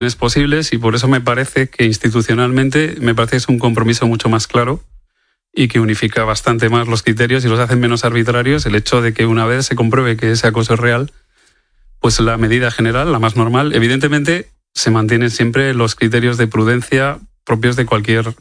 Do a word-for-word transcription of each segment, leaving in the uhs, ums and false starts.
posibles, y por eso me parece que institucionalmente me parece que es un compromiso mucho más claro y que unifica bastante más los criterios y los hace menos arbitrarios. El hecho de que una vez se compruebe que ese acoso es real, pues la medida general, la más normal, evidentemente se mantienen siempre los criterios de prudencia propios de cualquier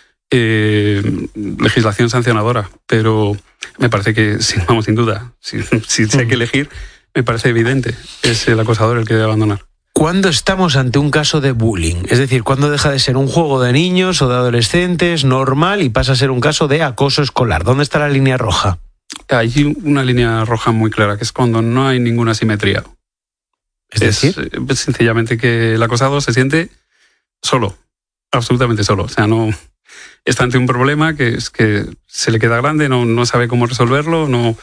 eh, legislación sancionadora, pero me parece que, vamos, sin duda, si, si hay que elegir, me parece evidente, es el acosador el que debe abandonar. ¿Cuándo estamos ante un caso de bullying? Es decir, ¿cuándo deja de ser un juego de niños o de adolescentes normal y pasa a ser un caso de acoso escolar? ¿Dónde está la línea roja? Hay una línea roja muy clara, que es cuando no hay ninguna simetría. ¿Es decir? Es sencillamente que el acosado se siente solo, absolutamente solo. O sea, no está ante un problema que es que se le queda grande, no, no sabe cómo resolverlo, no.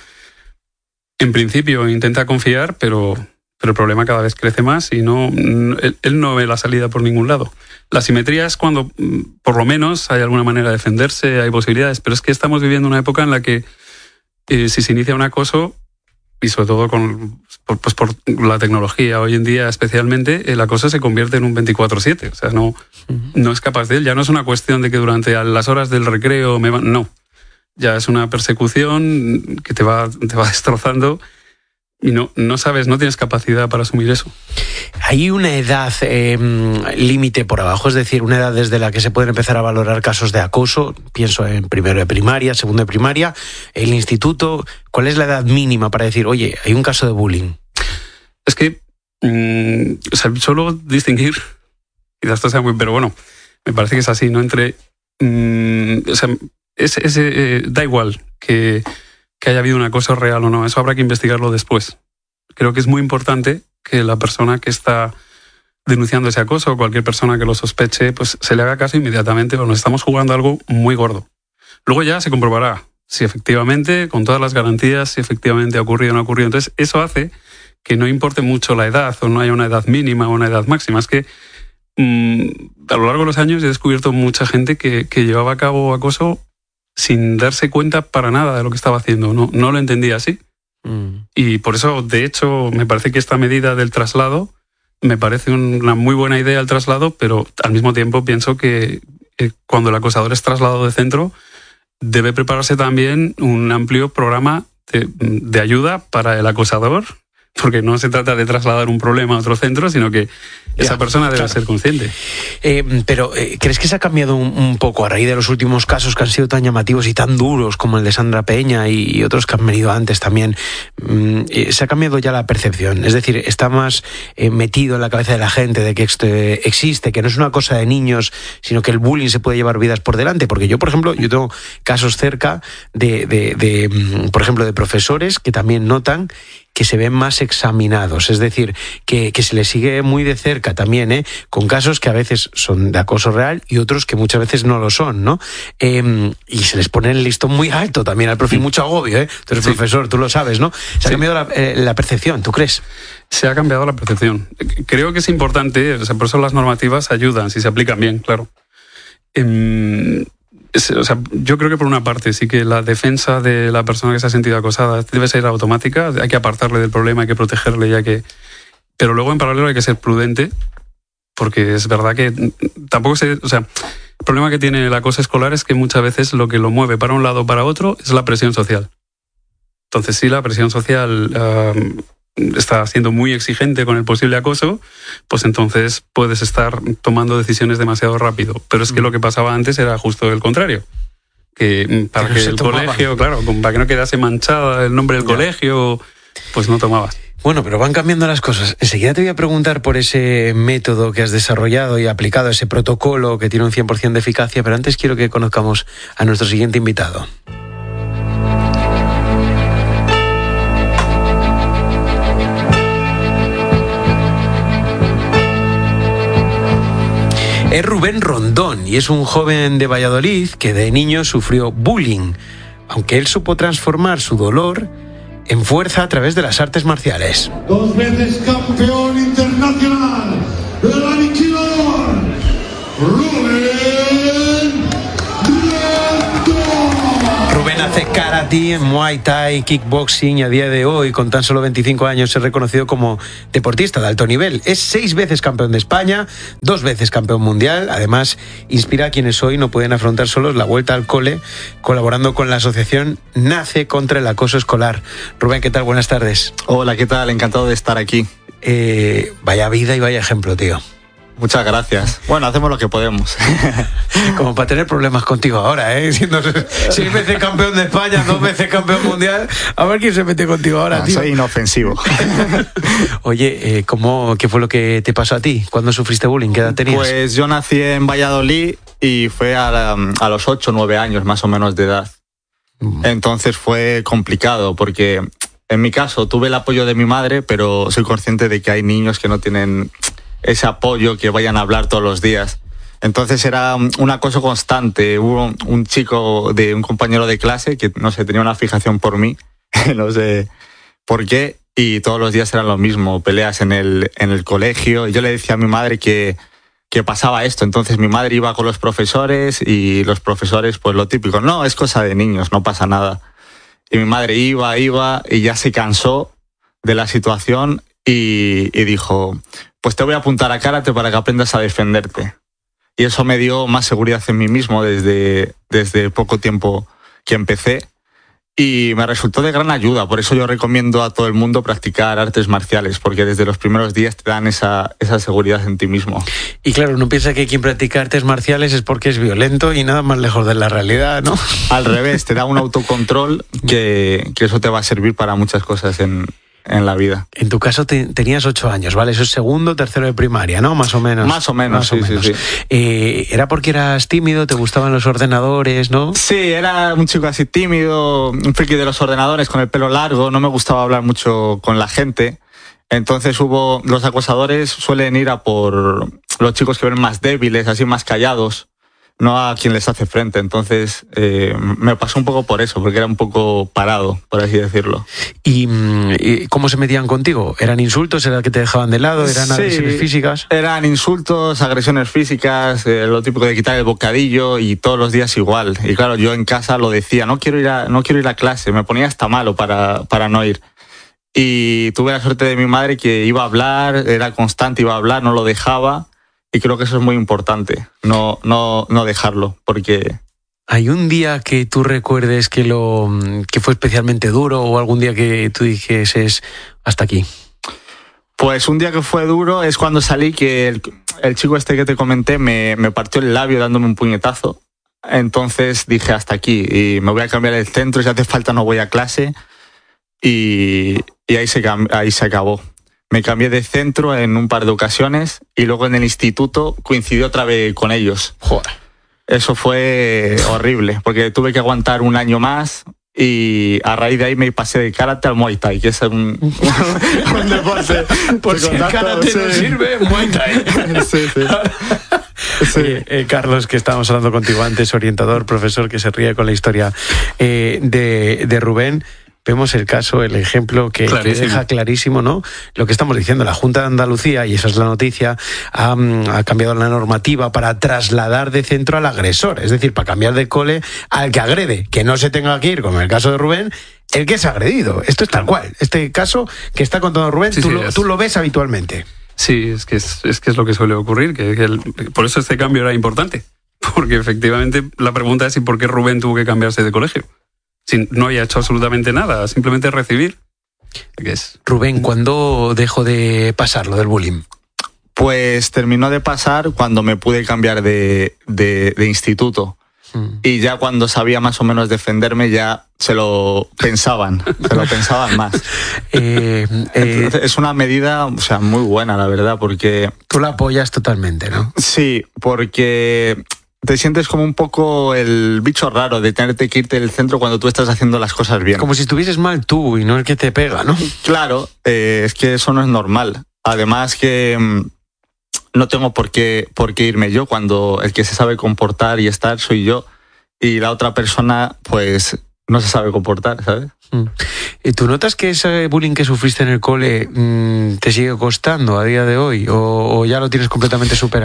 En principio intenta confiar, pero... pero el problema cada vez crece más y no, él, él no ve la salida por ningún lado. La simetría es cuando, por lo menos, hay alguna manera de defenderse, hay posibilidades, pero es que estamos viviendo una época en la que eh, si se inicia un acoso, y sobre todo con, por, pues por la tecnología hoy en día especialmente, el acoso se convierte en un veinticuatro siete. O sea, no, no escapas de él. Ya no es una cuestión de que durante las horas del recreo me van... No. Ya es una persecución que te va, te va destrozando. Y no, no sabes, no tienes capacidad para asumir eso. ¿Hay una edad eh, límite por abajo? Es decir, una edad desde la que se pueden empezar a valorar casos de acoso. Pienso en primero de primaria, segundo de primaria, el instituto. ¿Cuál es la edad mínima para decir, oye, hay un caso de bullying? Es que, mmm, o sea, solo distinguir, quizás esto sea muy, pero bueno, me parece que es así, ¿no? Entre, mmm, o sea, es, es, eh, da igual que... que haya habido un acoso real o no, eso habrá que investigarlo después. Creo que es muy importante que la persona que está denunciando ese acoso o cualquier persona que lo sospeche, pues se le haga caso inmediatamente, porque nos estamos jugando algo muy gordo. Luego ya se comprobará si efectivamente, con todas las garantías, si efectivamente ha ocurrido o no ha ocurrido. Entonces, eso hace que no importe mucho la edad o no haya una edad mínima o una edad máxima. Es que mmm, a lo largo de los años he descubierto mucha gente que, que llevaba a cabo acoso sin darse cuenta para nada de lo que estaba haciendo. No, no lo entendía así. Mm. Y por eso, de hecho, me parece que esta medida del traslado, me parece una muy buena idea el traslado, pero al mismo tiempo pienso que eh, cuando el acosador es trasladado de centro, debe prepararse también un amplio programa de, de ayuda para el acosador, porque no se trata de trasladar un problema a otro centro, sino que esa ya, persona debe claro. ser consciente. Eh, pero, eh, ¿crees que se ha cambiado un, un poco a raíz de los últimos casos que han sido tan llamativos y tan duros como el de Sandra Peña y, y otros que han venido antes también? Eh, ¿Se ha cambiado ya la percepción? Es decir, ¿está más eh, metido en la cabeza de la gente de que esto existe, que no es una cosa de niños, sino que el bullying se puede llevar vidas por delante? Porque yo, por ejemplo, yo tengo casos cerca de, de, de por ejemplo, de profesores que también notan que se ven más examinados, es decir, que, que se les sigue muy de cerca también, ¿eh? Con casos que a veces son de acoso real y otros que muchas veces no lo son, ¿no? Eh, y se les pone el listón muy alto también al profe, mucho agobio, ¿eh? Tú eres sí. profesor, tú lo sabes, ¿no? Se ha sí. cambiado la, eh, la percepción, ¿tú crees? Se ha cambiado la percepción. Creo que es importante, o sea, por eso las normativas ayudan, si se aplican bien, claro. Eh, Es, o sea, yo creo que por una parte sí que la defensa de la persona que se ha sentido acosada debe ser automática, hay que apartarle del problema, hay que protegerle, ya que... pero luego en paralelo hay que ser prudente, porque es verdad que tampoco se... O sea, el problema que tiene el acoso escolar es que muchas veces lo que lo mueve para un lado o para otro es la presión social. Entonces, si la presión social uh, está siendo muy exigente con el posible acoso, pues entonces puedes estar tomando decisiones demasiado rápido. Pero es que lo que pasaba antes era justo el contrario. Que para que, que el tomaba. colegio, claro, para que no quedase manchada el nombre del ya. colegio, pues no tomabas. Bueno, pero van cambiando las cosas. Enseguida te voy a preguntar por ese método que has desarrollado y aplicado, ese protocolo que tiene un cien por ciento de eficacia, pero antes quiero que conozcamos a nuestro siguiente invitado. Es Rubén Rondón y es un joven de Valladolid que de niño sufrió bullying, aunque él supo transformar su dolor en fuerza a través de las artes marciales. Dos veces campeón internacional del aniquilador, Rubén Rondón. Rubén, hace karate, muay thai, kickboxing y a día de hoy, con tan solo veinticinco años, es reconocido como deportista de alto nivel. Es seis veces campeón de España, dos veces campeón mundial. Además, inspira a quienes hoy no pueden afrontar solos la vuelta al cole, colaborando con la asociación Nace contra el Acoso Escolar. Rubén, ¿qué tal? Buenas tardes. Hola, ¿qué tal? Encantado de estar aquí. Eh, vaya vida y vaya ejemplo, tío. Muchas gracias. Bueno, hacemos lo que podemos. Como para tener problemas contigo ahora, ¿eh? Siendo seis veces campeón de España, dos veces campeón mundial. A ver quién se mete contigo ahora, no, tío. Soy inofensivo. Oye, eh, ¿cómo, ¿qué fue lo que te pasó a ti? ¿Cuándo sufriste bullying? ¿Qué edad tenías? Pues yo nací en Valladolid y fue a, la, a los ocho o nueve años más o menos de edad. Entonces fue complicado porque en mi caso tuve el apoyo de mi madre, pero soy consciente de que hay niños que no tienen ese apoyo, que vayan a hablar todos los días. Entonces era un acoso constante. Hubo un chico, de un compañero de clase, que no sé, tenía una fijación por mí, no sé por qué, y todos los días eran lo mismo, peleas en el, en el colegio. Y yo le decía a mi madre que, que pasaba esto. Entonces mi madre iba con los profesores y los profesores, pues lo típico, no, es cosa de niños, no pasa nada. Y mi madre iba, iba, y ya se cansó de la situación y, y dijo, pues te voy a apuntar a karate para que aprendas a defenderte. Y eso me dio más seguridad en mí mismo desde, desde poco tiempo que empecé. Y me resultó de gran ayuda. Por eso yo recomiendo a todo el mundo practicar artes marciales, porque desde los primeros días te dan esa, esa seguridad en ti mismo. Y claro, uno piensa que quien practica artes marciales es porque es violento y nada más lejos de la realidad, ¿no? Al revés, te da un autocontrol que, que eso te va a servir para muchas cosas en... en la vida. En tu caso te, tenías ocho años, ¿vale? Eso es segundo, tercero de primaria, ¿no? Más o menos. Más o menos, Más sí, o menos. sí, sí. Eh, ¿Era porque eras tímido? ¿Te gustaban los ordenadores, no? Sí, era un chico así tímido, un friki de los ordenadores, con el pelo largo, no me gustaba hablar mucho con la gente. Entonces hubo, los acosadores suelen ir a por los chicos que ven más débiles, así más callados, no a quien les hace frente. Entonces eh, me pasó un poco por eso, porque era un poco parado, por así decirlo. ¿Y, y cómo se metían contigo? ¿Eran insultos? ¿Era que te dejaban de lado? ¿Eran sí, agresiones físicas? Eran insultos, agresiones físicas, eh, lo típico de quitar el bocadillo, y todos los días igual. Y claro, yo en casa lo decía, no quiero ir a, no quiero ir a clase, me ponía hasta malo para, para no ir. Y tuve la suerte de mi madre que iba a hablar, era constante, iba a hablar, no lo dejaba. Y creo que eso es muy importante, no, no, no dejarlo, porque... ¿Hay un día que tú recuerdes que, lo, que fue especialmente duro, o algún día que tú dijeses hasta aquí? Pues un día que fue duro es cuando salí, que el, el chico este que te comenté me, me partió el labio dándome un puñetazo. Entonces dije hasta aquí, y me voy a cambiar el centro, si hace falta no voy a clase, y, y ahí, se, ahí se acabó. Me cambié de centro en un par de ocasiones y luego en el instituto coincidí otra vez con ellos. Joder. Eso fue horrible, porque tuve que aguantar un año más y a raíz de ahí me pasé de karate al muay thai, que es un, un deporte. Por si el karate sí. no sirve, muay thai. Sí, sí. Sí. Eh, eh, Carlos, que estábamos hablando contigo antes, orientador, profesor, que se ríe con la historia eh, de, de Rubén. Vemos el caso, el ejemplo que, que deja clarísimo, ¿no? Lo que estamos diciendo, la Junta de Andalucía, y esa es la noticia, ha, ha cambiado la normativa para trasladar de centro al agresor, es decir, para cambiar de cole al que agrede, que no se tenga que ir, como en el caso de Rubén, el que es agredido. Esto es tal cual. Este caso que está contando Rubén, sí, tú, sí, lo, tú lo ves habitualmente. Sí, es que es, es que es lo que suele ocurrir, que, que el, por eso este cambio era importante, porque efectivamente la pregunta es ¿y por qué Rubén tuvo que cambiarse de colegio? Si no había hecho absolutamente nada, simplemente recibir. ¿Qué es? Rubén, ¿cuándo dejó de pasar lo del bullying? Pues terminó de pasar cuando me pude cambiar de, de, de instituto. Mm. Y ya cuando sabía más o menos defenderme, ya se lo pensaban, se lo pensaban más. eh, eh, es una medida, o sea, muy buena, la verdad, porque... Tú la apoyas totalmente, ¿no? Sí, porque... te sientes como un poco el bicho raro de tenerte que irte del centro cuando tú estás haciendo las cosas bien. Como si estuvieses mal tú y no el que te pega, ¿no? Claro, eh, es que eso no es normal. Además que mmm, no tengo por qué, por qué irme yo cuando el que se sabe comportar y estar soy yo, y la otra persona pues no se sabe comportar, ¿sabes? Mm. ¿Tú notas que ese bullying que sufriste en el cole mmm, te sigue costando a día de hoy o, o ya lo tienes completamente superado?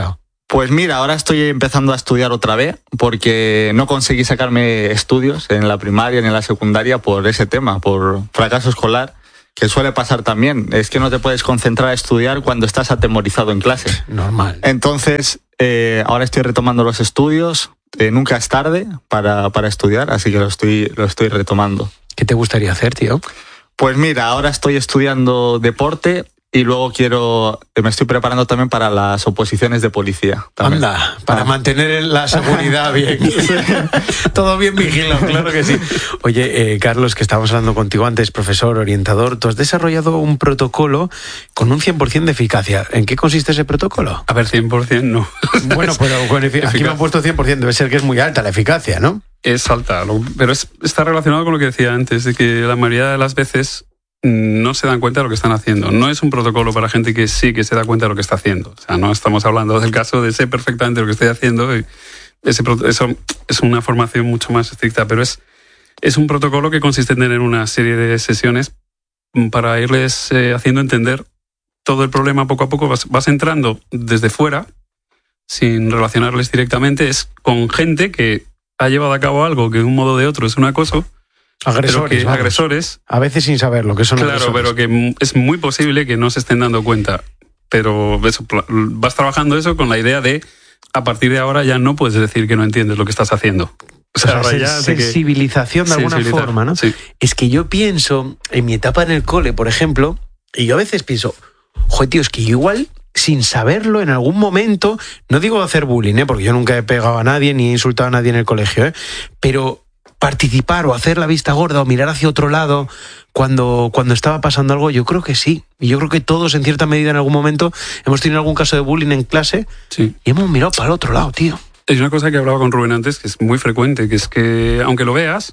Pues mira, ahora estoy empezando a estudiar otra vez porque no conseguí sacarme estudios en la primaria ni en la secundaria por ese tema, por fracaso escolar, que suele pasar también. Es que no te puedes concentrar a estudiar cuando estás atemorizado en clase. Normal. Entonces, eh, ahora estoy retomando los estudios. Eh, nunca es tarde para, para estudiar, así que lo estoy, lo estoy retomando. ¿Qué te gustaría hacer, tío? Pues mira, ahora estoy estudiando deporte. Y luego quiero, me estoy preparando también para las oposiciones de policía. También. Anda, para ah. mantener la seguridad bien. Todo bien vigilado, claro que sí. Oye, eh, Carlos, que estábamos hablando contigo antes, profesor, orientador, tú has desarrollado un protocolo con un cien por ciento de eficacia. ¿En qué consiste ese protocolo? A ver, cien por ciento no. Bueno, pero con efic- aquí me han puesto cien por ciento, debe ser que es muy alta la eficacia, ¿no? Es alta, pero es, está relacionado con lo que decía antes, de que la mayoría de las veces no se dan cuenta de lo que están haciendo. No es un protocolo para gente que sí que se da cuenta de lo que está haciendo. O sea, no estamos hablando del caso de sé perfectamente lo que estoy haciendo. Y ese, eso es una formación mucho más estricta, pero es, es un protocolo que consiste en tener una serie de sesiones para irles eh, haciendo entender todo el problema poco a poco. Vas, vas entrando desde fuera, sin relacionarles directamente. Es con gente que ha llevado a cabo algo que de un modo o de otro es un acoso. Agresores, que, agresores. A veces sin saber lo que son claro, agresores. Claro, pero que es muy posible que no se estén dando cuenta. Pero eso, vas trabajando eso con la idea de, a partir de ahora ya no puedes decir que no entiendes lo que estás haciendo. O sea, o sea, ya sensibilización de, de alguna forma, ¿no? Sí. Es que yo pienso, en mi etapa en el cole, por ejemplo, y yo a veces pienso, joder, tío, es que yo igual, sin saberlo, en algún momento, no digo hacer bullying, ¿eh? Porque yo nunca he pegado a nadie ni he insultado a nadie en el colegio, ¿eh? Pero participar o hacer la vista gorda o mirar hacia otro lado cuando, cuando estaba pasando algo, yo creo que sí. Y yo creo que todos, en cierta medida, en algún momento, hemos tenido algún caso de bullying en clase sí. y hemos mirado para el otro lado, tío. Hay una cosa que hablaba con Rubén antes, que es muy frecuente, que es que, aunque lo veas,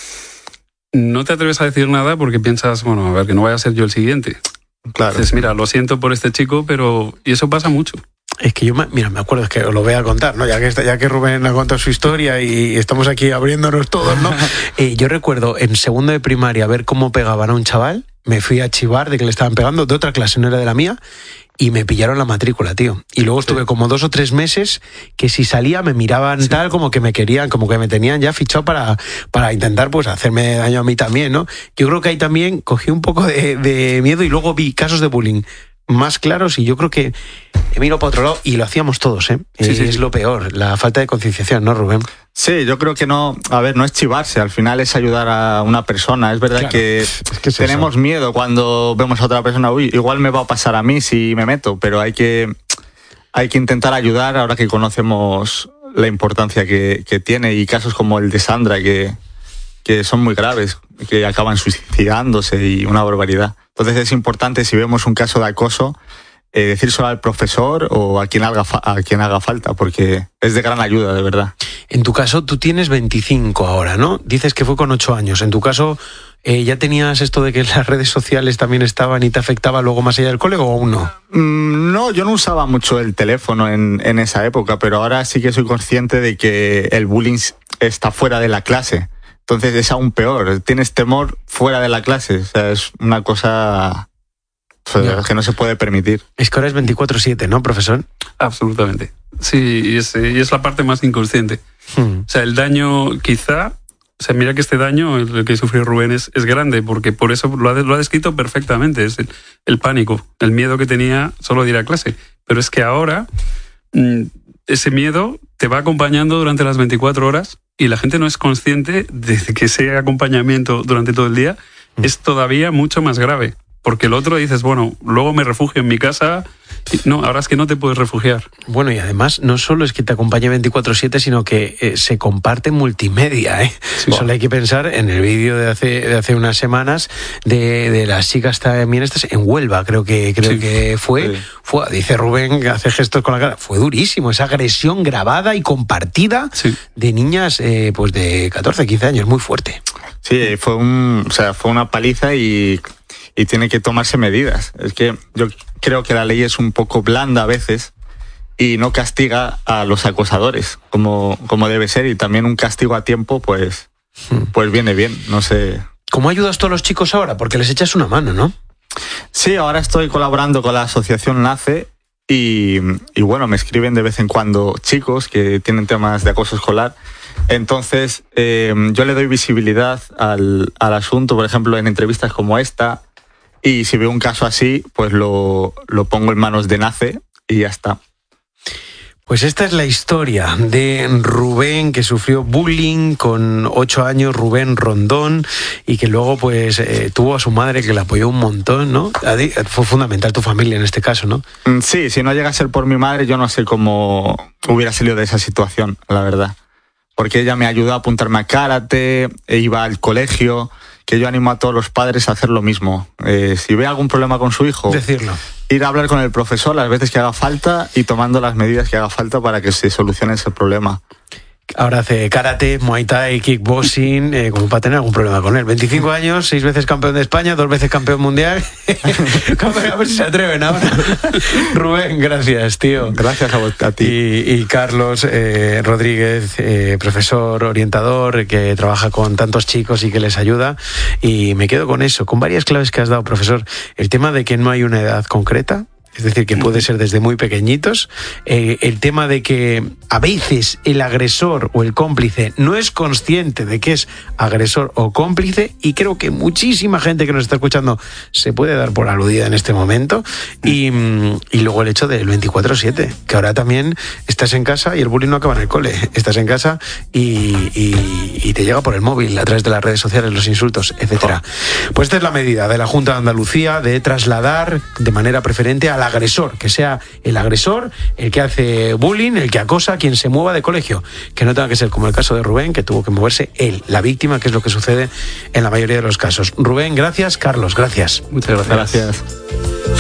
no te atreves a decir nada porque piensas, bueno, a ver, que no vaya a ser yo el siguiente. Claro. Entonces, mira, lo siento por este chico, pero... Y eso pasa mucho. Es que yo, me, mira, me acuerdo, es que os lo voy a contar, ¿no? Ya que, ya que Rubén ha contado su historia y estamos aquí abriéndonos todos, ¿no? eh, yo recuerdo en segundo de primaria ver cómo pegaban a un chaval, me fui a chivar de que le estaban pegando, de otra clase, no era de la mía, y me pillaron la matrícula, tío. Y luego estuve sí. como dos o tres meses que si salía me miraban sí. tal, como que me querían, como que me tenían ya fichado para, para intentar pues hacerme daño a mí también, ¿no? Yo creo que ahí también cogí un poco de, de miedo y luego vi casos de bullying más claros y yo creo que he mirado para otro lado y lo hacíamos todos, ¿eh? Sí, sí, es sí. lo peor, la falta de concienciación, ¿no, Rubén? Sí, yo creo que no, a ver, no es chivarse, al final es ayudar a una persona. Es verdad claro. que, es que es tenemos eso. miedo cuando vemos a otra persona, uy, igual me va a pasar a mí si me meto, pero hay que, hay que intentar ayudar ahora que conocemos la importancia que, que tiene y casos como el de Sandra que, que son muy graves, que acaban suicidándose y una barbaridad. Entonces es importante, si vemos un caso de acoso, eh, decírselo al profesor o a quien, haga fa- a quien haga falta, porque es de gran ayuda, de verdad. En tu caso, tú tienes veinticinco ahora, ¿no? Dices que fue con ocho años. En tu caso, eh, ¿ya tenías esto de que las redes sociales también estaban y te afectaba luego más allá del cole o aún no? Mm, no, yo no usaba mucho el teléfono en, en esa época, pero ahora sí que soy consciente de que el bullying está fuera de la clase. Entonces es aún peor, tienes temor fuera de la clase, o sea, es una cosa yeah. que no se puede permitir. Es que ahora es veinticuatro siete, ¿no, profesor? Absolutamente. Sí, y es, y es la parte más inconsciente. Hmm. O sea, el daño quizá, o sea, mira que este daño, el que sufrió Rubén, es, es grande, porque por eso lo ha, lo ha descrito perfectamente, es el, el pánico, el miedo que tenía solo de ir a clase. Pero es que ahora mmm, ese miedo te va acompañando durante las veinticuatro horas y la gente no es consciente de que ese acompañamiento durante todo el día es todavía mucho más grave. Porque el otro dices, bueno, luego me refugio en mi casa. No, ahora es que no te puedes refugiar. Bueno, y además no solo es que te acompañe veinticuatro siete, sino que eh, se comparte multimedia, ¿eh? Sí. Solo hay que pensar en el vídeo de hace, de hace unas semanas de, de las chicas también estas en Huelva, creo que creo sí. que fue, sí. fue. Dice Rubén, que hace gestos con la cara. Fue durísimo, esa agresión grabada y compartida sí. de niñas eh, pues de catorce, quince años, muy fuerte. Sí, fue un, o sea, fue una paliza y... y tiene que tomarse medidas. Es que yo creo que la ley es un poco blanda a veces y no castiga a los acosadores como, como debe ser, y también un castigo a tiempo pues, pues viene bien, no sé. ¿Cómo ayudas tú a los chicos ahora? Porque les echas una mano, ¿no? Sí, ahora estoy colaborando con la asociación NACE y, y bueno, me escriben de vez en cuando chicos que tienen temas de acoso escolar. Entonces, eh, yo le doy visibilidad al, al asunto, por ejemplo, en entrevistas como esta, y si veo un caso así, pues lo, lo pongo en manos de NACE y ya está. Pues esta es la historia de Rubén, que sufrió bullying con ocho años, Rubén Rondón, y que luego pues eh, tuvo a su madre que le apoyó un montón, ¿no? Fue fundamental tu familia en este caso, ¿no? Sí, si no llega a ser por mi madre, yo no sé cómo hubiera salido de esa situación, la verdad. Porque ella me ayudó a apuntarme a karate, e iba al colegio, que yo animo a todos los padres a hacer lo mismo. Eh, si ve algún problema con su hijo... Decirlo. Ir a hablar con el profesor las veces que haga falta y tomando las medidas que haga falta para que se solucione ese problema. Ahora hace karate, muay thai, kickboxing, eh, como para tener algún problema con él. veinticinco años, seis veces campeón de España, dos veces campeón mundial. A ver si se atreven ahora. Rubén, gracias, tío. Gracias a, vos, a ti. Y, y Carlos eh, Rodríguez, eh, profesor, orientador, que trabaja con tantos chicos y que les ayuda. Y me quedo con eso, con varias claves que has dado, profesor. El tema de que no hay una edad concreta. Es decir, que puede ser desde muy pequeñitos. Eh, el tema de que a veces el agresor o el cómplice no es consciente de que es agresor o cómplice, y creo que muchísima gente que nos está escuchando se puede dar por aludida en este momento. Y, y luego el hecho del veinticuatro siete, que ahora también estás en casa y el bullying no acaba en el cole. Estás en casa y, y, y te llega por el móvil a través de las redes sociales los insultos, etcétera. Pues esta es la medida de la Junta de Andalucía de trasladar de manera preferente a la agresor, que sea el agresor, el que hace bullying, el que acosa, quien se mueva de colegio, que no tenga que ser como el caso de Rubén, que tuvo que moverse él, la víctima, que es lo que sucede en la mayoría de los casos. Rubén, gracias. Carlos, gracias. Muchas gracias. Gracias.